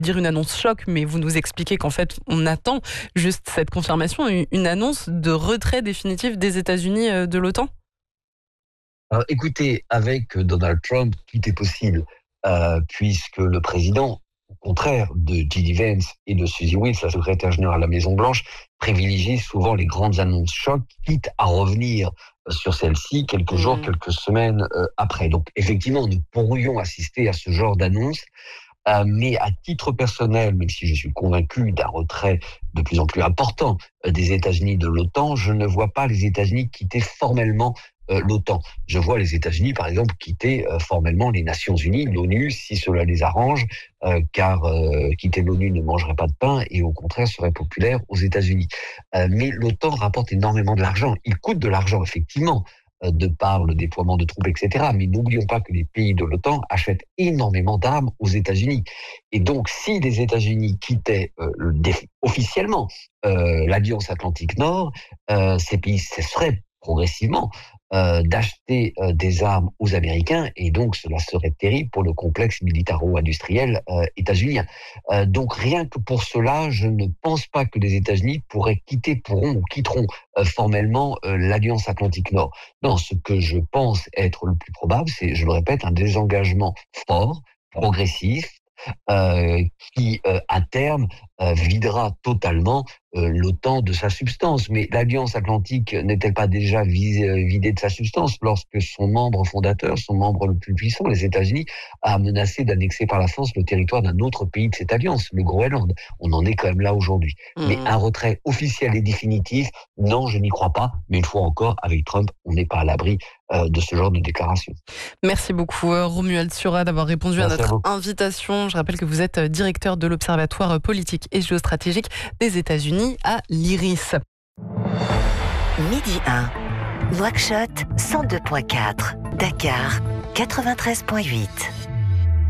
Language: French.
dire une annonce choc, mais vous nous expliquez qu'en fait, on attend juste cette confirmation, une annonce de retrait définitif des États-Unis de l'OTAN? Alors, écoutez, avec Donald Trump, tout est possible, puisque le président, au contraire de J.D. Vance et de Suzy Wiles, la secrétaire générale à la Maison-Blanche, privilégie souvent les grandes annonces chocs, quitte à revenir sur celles-ci quelques jours, Mmh. quelques semaines après. Donc, effectivement, nous pourrions assister à ce genre d'annonce, mais à titre personnel, même si je suis convaincu d'un retrait de plus en plus important des États-Unis de l'OTAN, je ne vois pas les États-Unis quitter formellement l'OTAN. Je vois les États-Unis, par exemple, quitter formellement les Nations Unies, l'ONU, si cela les arrange, car quitter l'ONU ne mangerait pas de pain et au contraire serait populaire aux États-Unis. Mais l'OTAN rapporte énormément de l'argent. Il coûte de l'argent, effectivement, de par le déploiement de troupes, etc. Mais n'oublions pas que les pays de l'OTAN achètent énormément d'armes aux États-Unis. Et donc, si les États-Unis quittaient officiellement l'Alliance Atlantique Nord, ces pays cesseraient progressivement d'acheter des armes aux Américains, et donc cela serait terrible pour le complexe militaro-industriel états-unien. Donc rien que pour cela, je ne pense pas que les États-Unis pourront ou quitteront formellement l'Alliance Atlantique Nord. Non, ce que je pense être le plus probable, c'est, je le répète, un désengagement fort, progressif, qui, à terme, videra totalement l'OTAN de sa substance. Mais l'Alliance Atlantique n'est-elle pas déjà vidée de sa substance lorsque son membre fondateur, son membre le plus puissant, les États-Unis, a menacé d'annexer par la force le territoire d'un autre pays de cette alliance, le Groenland? On en est quand même là aujourd'hui. Mais Mmh. un retrait officiel et définitif, non, je n'y crois pas. Mais une fois encore, avec Trump, on n'est pas à l'abri de ce genre de déclaration. Merci beaucoup, Romuald Sura, d'avoir répondu à Merci à notre vous. invitation. Je rappelle que vous êtes directeur de l'Observatoire politique et géostratégique des États-Unis à l'IRIS. Midi 1, Nouakchott 102.4, Dakar 93.8.